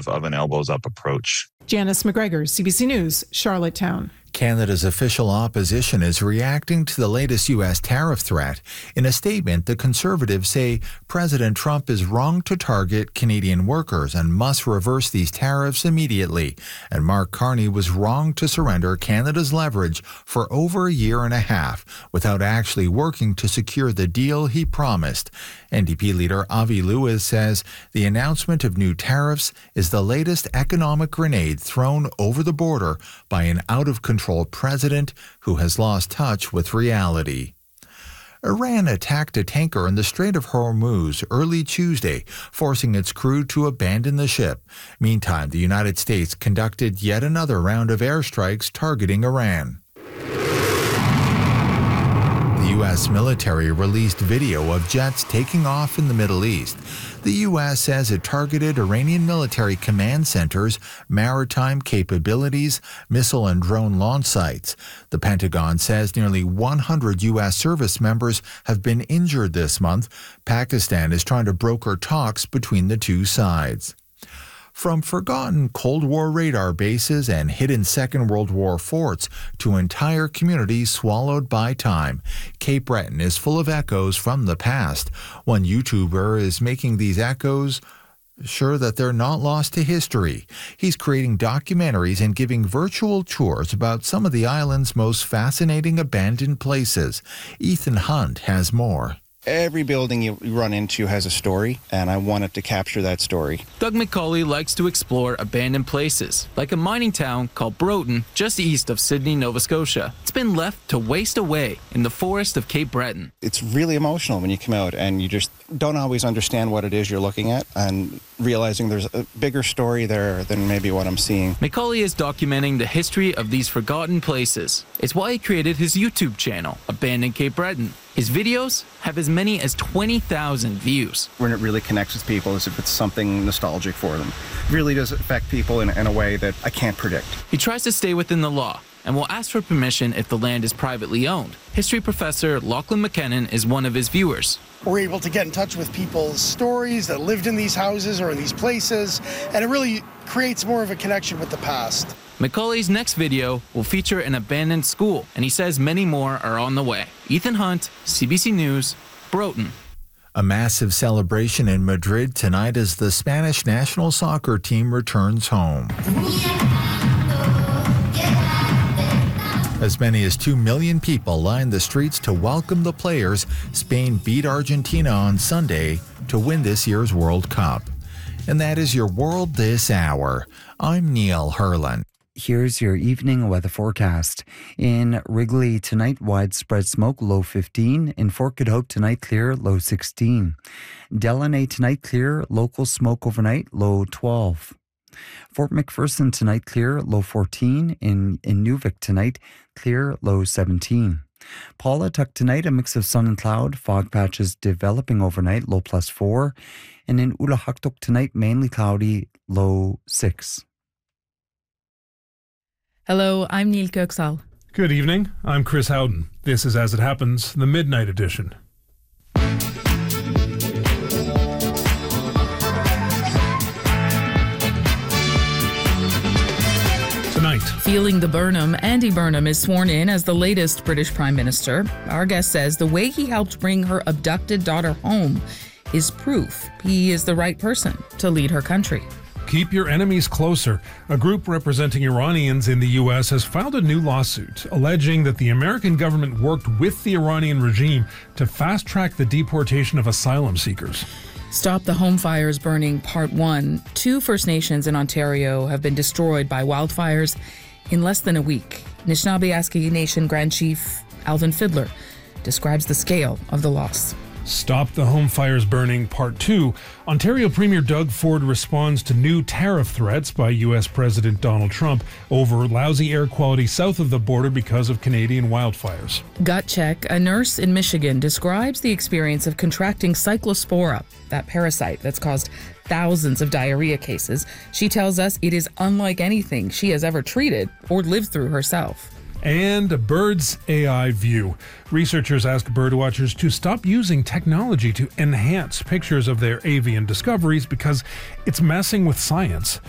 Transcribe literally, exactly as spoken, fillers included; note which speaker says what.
Speaker 1: supportive of an elbows-up approach.
Speaker 2: Janice McGregor, C B C News, Charlottetown.
Speaker 3: Canada's official opposition is reacting to the latest U S tariff threat. In a statement, the Conservatives say President Trump is wrong to target Canadian workers and must reverse these tariffs immediately. And Mark Carney was wrong to surrender Canada's leverage for over a year and a half without actually working to secure the deal he promised. N D P leader Avi Lewis says the announcement of new tariffs is the latest economic grenade thrown over the border by an out-of-control president who has lost touch with reality. Iran attacked a tanker in the Strait of Hormuz early Tuesday, forcing its crew to abandon the ship. Meantime, the United States conducted yet another round of airstrikes targeting Iran. The U S military released video of jets taking off in the Middle East. The U S says it targeted Iranian military command centers, maritime capabilities, missile and drone launch sites. The Pentagon says nearly one hundred U S service members have been injured this month. Pakistan is trying to broker talks between the two sides. From forgotten Cold War radar bases and hidden Second World War forts to entire communities swallowed by time, Cape Breton is full of echoes from the past. One YouTuber is making these echoes sure that they're not lost to history. He's creating documentaries and giving virtual tours about some of the island's most fascinating abandoned places. Ethan Hunt has more.
Speaker 4: Every building you run into has a story, and I wanted to capture that story.
Speaker 5: Doug McCauley likes to explore abandoned places, like a mining town called Broughton, just east of Sydney, Nova Scotia. It's been left to waste away in the forest of Cape Breton.
Speaker 4: It's really emotional when you come out and you just don't always understand what it is you're looking at, and realizing there's a bigger story there than maybe what I'm seeing.
Speaker 5: McCauley is documenting the history of these forgotten places. It's why he created his YouTube channel, Abandoned Cape Breton. His videos have as many as twenty thousand views.
Speaker 4: When it really connects with people is if it's something nostalgic for them. It really does affect people in, in a way that I can't predict.
Speaker 5: He tries to stay within the law and will ask for permission if the land is privately owned. History professor Lachlan McKinnon is one of his viewers.
Speaker 6: We're able to get in touch with people's stories that lived in these houses or in these places, and it really creates more of a connection with the past.
Speaker 5: McCauley's next video will feature an abandoned school, and he says many more are on the way. Ethan Hunt, C B C News, Broughton.
Speaker 3: A massive celebration in Madrid tonight as the Spanish national soccer team returns home. As many as two million people lined the streets to welcome the players. Spain beat Argentina on Sunday to win this year's World Cup. And that is your World This Hour. I'm Neil Herlin.
Speaker 7: Here's your evening weather forecast. In Wrigley tonight, widespread smoke, low fifteen. In Fort Good Hope tonight, clear, low sixteen. Delaney tonight, clear, local smoke overnight, low twelve. Fort McPherson tonight, clear, low fourteen. In Inuvik tonight, clear, low seventeen. Paulatuck tonight, a mix of sun and cloud, fog patches developing overnight, low plus four. And in Ulahaktuk tonight, mainly cloudy, low six.
Speaker 8: Hello, I'm Neil Köksal.
Speaker 9: Good evening, I'm Chris Howden. This is As It Happens, the Midnight Edition. Tonight.
Speaker 8: Feeling the Burnham, Andy Burnham is sworn in as the latest British Prime Minister. Our guest says the way he helped bring her abducted daughter home is proof he is the right person to lead her country.
Speaker 9: Keep your enemies closer. A group representing Iranians in the U S has filed a new lawsuit alleging that the American government worked with the Iranian regime to fast-track the deportation of asylum seekers.
Speaker 8: Stop the Home Fires Burning Part one. Two First Nations in Ontario have been destroyed by wildfires in less than a week. Anishinaabe Nation Grand Chief Alvin Fiddler describes the scale of the loss.
Speaker 9: Stop the Home Fires Burning Part two. Ontario Premier Doug Ford responds to new tariff threats by U S President Donald Trump over lousy air quality south of the border because of Canadian wildfires.
Speaker 8: Gut Check. A nurse in Michigan describes the experience of contracting cyclospora, that parasite that's caused thousands of diarrhea cases. She tells us it is unlike anything she has ever treated or lived through herself.
Speaker 9: And a bird's A I view. Researchers ask birdwatchers to stop using technology to enhance pictures of their avian discoveries because it's messing with science.